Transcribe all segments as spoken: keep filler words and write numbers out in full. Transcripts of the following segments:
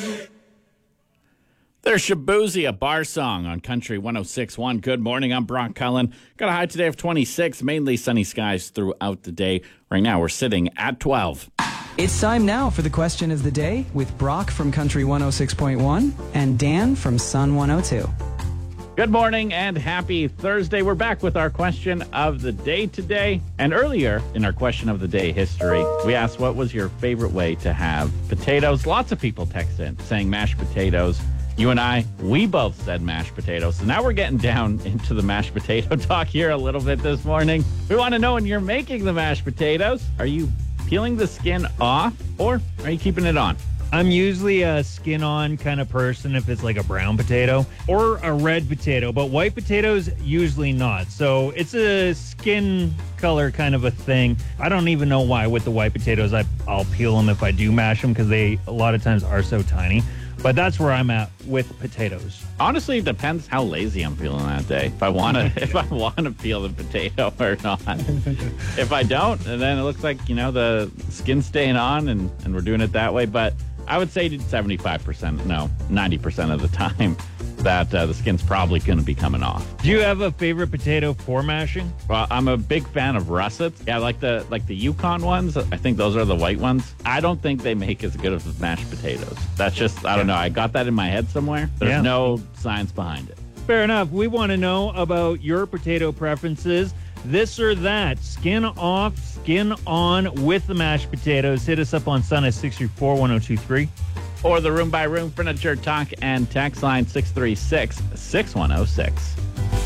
There's Shaboozey, a bar song on Country one oh six point one. Good morning, I'm Brock Cullen. Got a high today of twenty-six, mainly sunny skies throughout the day. Right now, we're sitting at twelve. It's time now for the question of the day with Brock from Country one oh six point one and Dan from Sun one oh two. Good morning and happy Thursday. We're back with our question of the day today. And earlier in our question of the day history, we asked what was your favorite way to have potatoes. Lots of people text in saying mashed potatoes. You and I, we both said mashed potatoes. So now we're getting down into the mashed potato talk here a little bit this morning. We want to know when you're making the mashed potatoes, are you peeling the skin off or are you keeping it on? I'm usually a skin-on kind of person if it's like a brown potato or a red potato, but white potatoes, usually not. So it's a skin color kind of a thing. I don't even know why with the white potatoes. I, I'll peel them if I do mash them because they a lot of times are so tiny. But that's where I'm at with potatoes. Honestly, it depends how lazy I'm feeling that day. If I want to, if I want to peel the potato or not. If I don't, then it looks like, you know, the skin's staying on and, and we're doing it that way. But I would say seventy-five percent, no, ninety percent of the time that uh, the skin's probably going to be coming off. Do you have a favorite potato for mashing? Well, I'm a big fan of russets. Yeah, like the like the Yukon ones. I think those are the white ones. I don't think they make as good as mashed potatoes. That's just, I don't know. I got that in my head somewhere. There's Yeah. no science behind it. Fair enough. We want to know about your potato preferences. This or that. Skin off, skin on with the mashed potatoes. Hit us up on Sun at six three four, one oh two three. Or the Room by Room Furniture Talk and Text line six three six, six one oh six.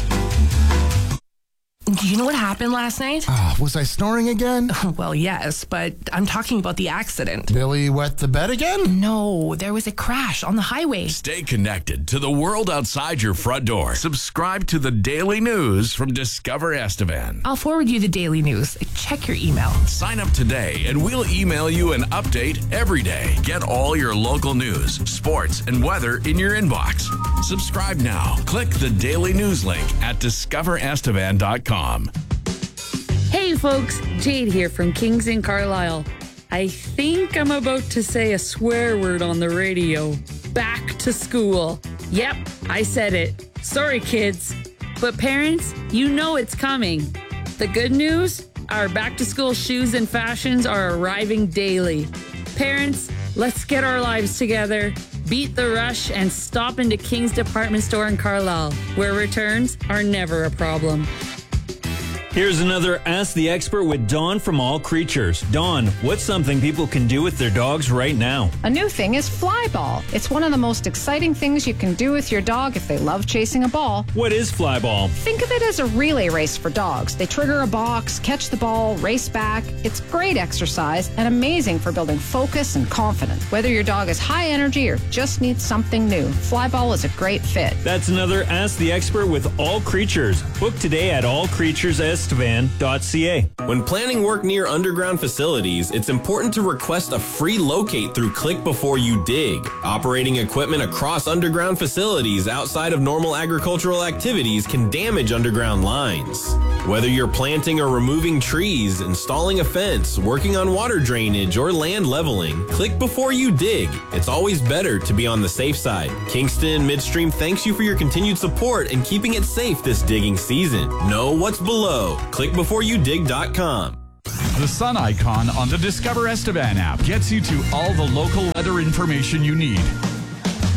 Do you know what happened last night? Uh, was I snoring again? Well, yes, but I'm talking about the accident. Billy wet the bed again? No, there was a crash on the highway. Stay connected to the world outside your front door. Subscribe to the Daily News from Discover Estevan. I'll forward you the daily news. Check your email. Sign up today and we'll email you an update every day. Get all your local news, sports, and weather in your inbox. Subscribe now. Click the Daily News link at discover estevan dot com. Hey folks, Jade here from Kings in Carlisle. I think I'm about to say a swear word on the radio. Back to school. Yep, I said it. Sorry kids. But parents, you know it's coming. The good news? Our back to school shoes and fashions are arriving daily. Parents, let's get our lives together. Beat the rush and stop into King's Department Store in Carlisle, where returns are never a problem. Here's another Ask the Expert with Dawn from All Creatures. Dawn, what's something people can do with their dogs right now? A new thing is fly ball. It's one of the most exciting things you can do with your dog if they love chasing a ball. What is fly ball? Think of it as a relay race for dogs. They trigger a box, catch the ball, race back. It's great exercise and amazing for building focus and confidence. Whether your dog is high energy or just needs something new, fly ball is a great fit. That's another Ask the Expert with All Creatures. Book today at all creatures estevan dot c a. When planning work near underground facilities, it's important to request a free locate through Click Before You Dig. Operating equipment across underground facilities outside of normal agricultural activities can damage underground lines. Whether you're planting or removing trees, installing a fence, working on water drainage, or land leveling, click before you dig. It's always better to be on the safe side. Kingston Midstream thanks you for your continued support and keeping it safe this digging season. Know what's below. click before you dig dot com. The sun icon on the Discover Estevan app gets you to all the local weather information you need.